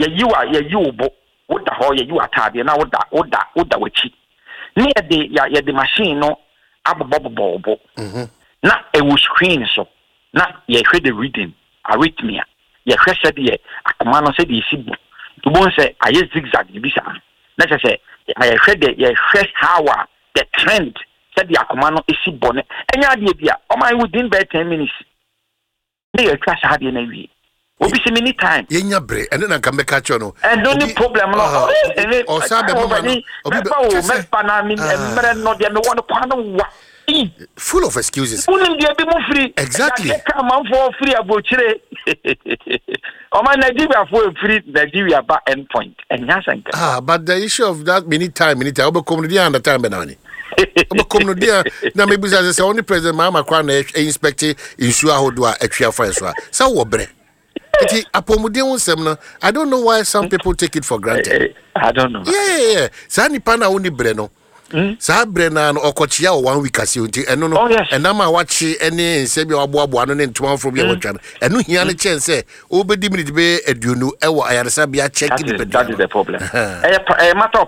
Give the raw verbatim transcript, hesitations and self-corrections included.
ye you are ye you bo woda ho ye you atade na woda woda woda wachi ne ye de ye de machine no abobobobo mhm na e wo screen so na ye hwe the reading arrhythmia ye hwe said ye akoma no said ye sibu to bon say aye zigzag bi sa na say ye hwe the ye hwe how the trend said the akoma no isi bone enya de bia o man within by ten minutes ne ye twa sa de na wi obi se many time yenya bre ene na kan be catch no and no problem no o sa be mama no obi be me pa na mi emre no de me won kwa no wa full of excuses unim de be mo free exactly come on for free abochire o man Nigeria for free Nigeria ba end point and yasanka ah but the issue of that many time many time obi community and the time be na ni obi community na me business say only president mama kwa na inspect issue ahodo a atwa fire so say wo bre iti apomuden wonsem no I don't know why some people take it for granted. I don't know. Yeah yeah yeah sa ni pa na woni bre no sa bre na no okochia o one week ase unti eno no enama wachi ene nse bia waboabo no ne ntoma fro bia watwa no eno hia ne chance obedi minute be aduonu e wo ayaresa bia check the that is the problem. Eh eh matter